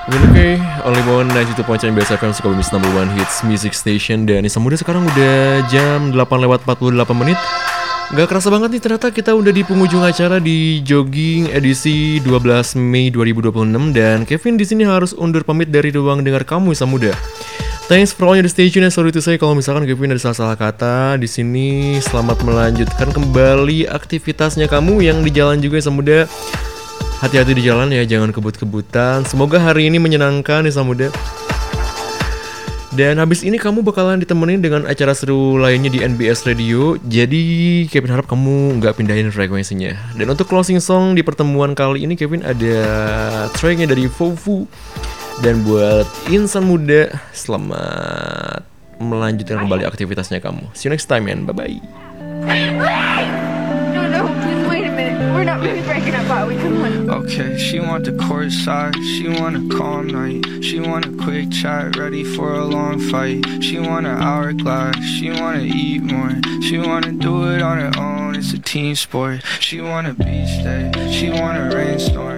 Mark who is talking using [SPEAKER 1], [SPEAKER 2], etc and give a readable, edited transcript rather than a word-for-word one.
[SPEAKER 1] Oke, Only One 92.9 Best FM Sukabumi's number one hits music station. Dan Nisa Muda sekarang udah jam 8:48 Gak kerasa banget nih, ternyata kita udah di penghujung acara di Jogging edisi 12 Mei 2026. Dan Kevin di sini harus undur pamit dari ruang dengar kamu, Nisa Muda. Thanks for all the station, and sorry to say kalau misalkan Kevin ada salah-salah kata di sini. Selamat melanjutkan kembali aktivitasnya kamu yang di jalan juga, Nisa Muda. Hati-hati di jalan ya, jangan kebut-kebutan. Semoga hari ini menyenangkan, Nisa Muda. Dan habis ini kamu bakalan ditemenin dengan acara seru lainnya di NBS Radio. Jadi Kevin harap kamu nggak pindahin frekuensinya. Dan untuk closing song di pertemuan kali ini, Kevin ada tracknya dari Fofu. Dan buat insan muda, selamat melanjutkan kembali aktivitasnya kamu. See you next time, man. Bye-bye.
[SPEAKER 2] No, please wait a minute. We're not really breaking up, are we? Come on.
[SPEAKER 3] Okay, she want the court side, she want a calm night, she want a quick chat, ready for a long fight, she want an hourglass, she want to eat more, she want to do it on her own, it's a team sport, she want a beach day, she want a rainstorm.